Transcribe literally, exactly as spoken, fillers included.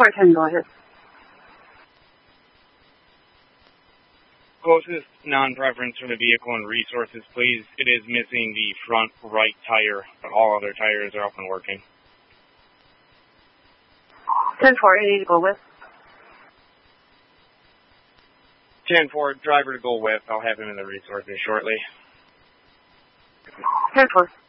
four ten, go ahead. Closest non-preference for the vehicle and resources, please. It is missing the front right tire, but all other tires are up and working. ten four, eighty to go with. ten four, driver to go with. I'll have him in the resources shortly. ten four.